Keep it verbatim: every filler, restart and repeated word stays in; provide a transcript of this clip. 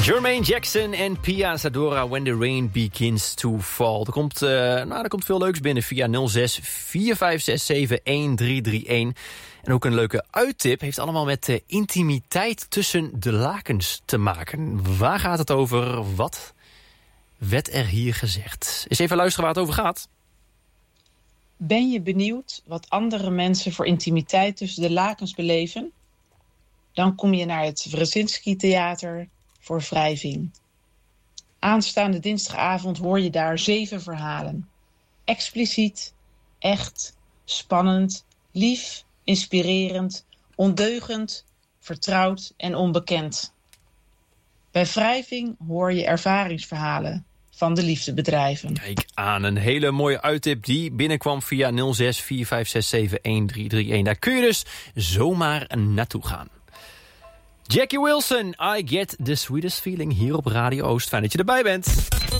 Jermaine Jackson en Pia Zadora, When the Rain Begins to Fall. Er komt, uh, nou, er komt veel leuks binnen via nul zes vier vijf zes zeven een drie drie een. En ook een leuke uittip heeft allemaal met de intimiteit tussen de lakens te maken. Waar gaat het over? Wat werd er hier gezegd? Eens even luisteren waar het over gaat. Ben je benieuwd wat andere mensen voor intimiteit tussen de lakens beleven? Dan kom je naar het Wrezinski Theater voor wrijving. Aanstaande dinsdagavond hoor je daar zeven verhalen. Expliciet, echt, spannend, lief, inspirerend, ondeugend, vertrouwd en onbekend. Bij wrijving hoor je ervaringsverhalen van de liefdebedrijven. Kijk aan, een hele mooie uittip die binnenkwam via nul zes vier vijf zes zeven een drie drie een. Daar kun je dus zomaar naartoe gaan. Jackie Wilson, I Get the Sweetest Feeling hier op Radio Oost. Fijn dat je erbij bent.